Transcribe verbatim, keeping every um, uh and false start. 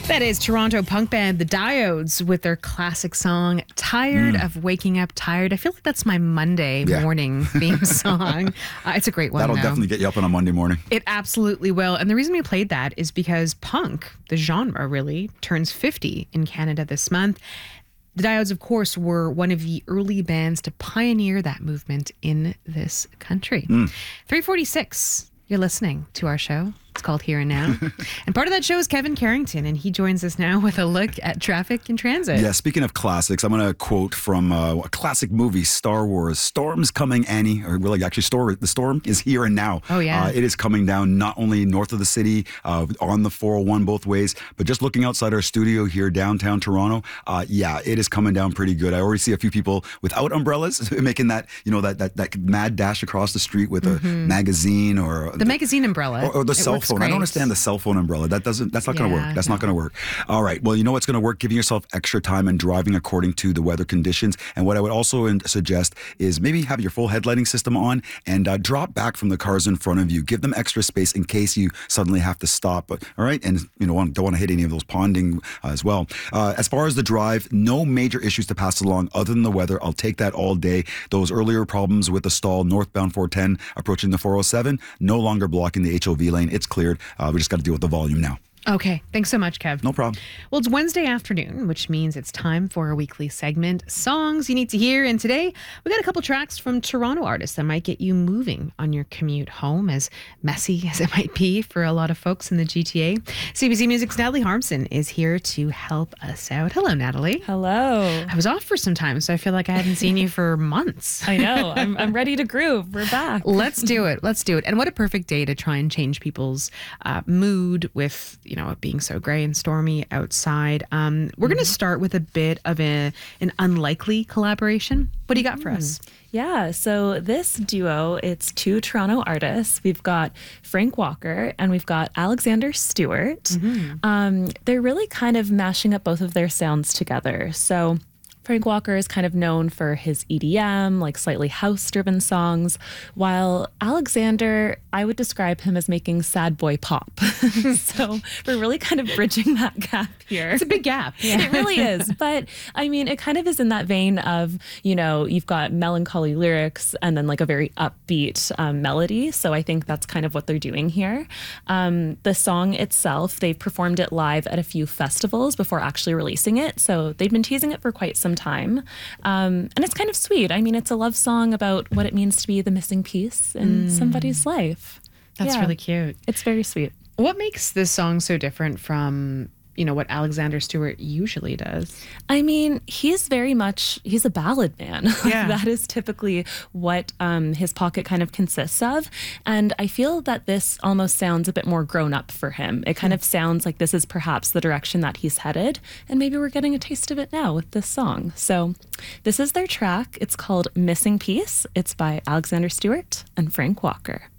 That is Toronto punk band The Diodes with their classic song, Tired mm. of Waking Up Tired. I feel like that's my Monday yeah. morning theme song. Uh, it's a great one. That'll though. definitely get you up on a Monday morning. It absolutely will. And the reason we played that is because punk, the genre really, turns fifty in Canada this month. The Diodes, of course, were one of the early bands to pioneer that movement in this country. Mm. three forty-six, you're listening to our show. It's called Here and Now. And part of that show is Kevin Carrington, and he joins us now with a look at traffic and transit. Yeah, speaking of classics, I'm going to quote from uh, a classic movie, Star Wars. Storm's coming, Annie. Or really, actually, store, the storm is here and now. Oh, yeah. Uh, it is coming down not only north of the city, uh, on the four oh one both ways, but just looking outside our studio here, downtown Toronto, uh, yeah, it is coming down pretty good. I already see a few people without umbrellas making that, you know, that that, that mad dash across the street with mm-hmm. a magazine or... The, the magazine umbrella. Or, or the cell phone. I don't understand the cell phone umbrella. That doesn't. That's not yeah, going to work. That's no. not going to work. All right. Well, you know what's going to work? Giving yourself extra time and driving according to the weather conditions. And what I would also suggest is maybe have your full headlighting system on and uh, drop back from the cars in front of you. Give them extra space in case you suddenly have to stop. But all right, and you know don't want to hit any of those ponding uh, as well. Uh, as far as the drive, no major issues to pass along other than the weather. I'll take that all day. Those earlier problems with the stall northbound four ten approaching the four oh seven no longer blocking the H O V lane. It's cleared. Uh, we just got to deal with the volume now. Okay. Thanks so much, Kev. No problem. Well, it's Wednesday afternoon, which means it's time for our weekly segment, Songs You Need to Hear. And today, we got a couple tracks from Toronto artists that might get you moving on your commute home, as messy as it might be for a lot of folks in the G T A. C B C Music's Natalie Harmson is here to help us out. Hello, Natalie. Hello. I was off for some time, so I feel like I hadn't seen you for months. I know. I'm, I'm ready to groove. We're back. Let's do it. Let's do it. And what a perfect day to try and change people's uh, mood with, you know, it being so gray and stormy outside. Um, we're mm-hmm. going to start with a bit of a, an unlikely collaboration. What do you got for mm. us? Yeah, so this duo, it's two Toronto artists. We've got Frank Walker and we've got Alexander Stewart. Mm-hmm. Um, they're really kind of mashing up both of their sounds together. So Frank Walker is kind of known for his E D M, like slightly house-driven songs, while Alexander, I would describe him as making sad boy pop. So we're really kind of bridging that gap here. It's a big gap. Yeah. It really is. But I mean, it kind of is in that vein of, you know, you've got melancholy lyrics and then like a very upbeat um, melody. So I think that's kind of what they're doing here. Um, the song itself, they've performed it live at a few festivals before actually releasing it. So they've been teasing it for quite some time. Um, and it's kind of sweet. I mean, it's a love song about what it means to be the missing piece in mm. somebody's life. That's yeah. really cute. It's very sweet. What makes this song so different from, you know, what Alexander Stewart usually does? I mean, he's very much, he's a ballad man. Yeah. That is typically what um, his pocket kind of consists of. And I feel that this almost sounds a bit more grown up for him. It kind mm. of sounds like this is perhaps the direction that he's headed. And maybe we're getting a taste of it now with this song. So this is their track. It's called Missing Piece. It's by Alexander Stewart and Frank Walker.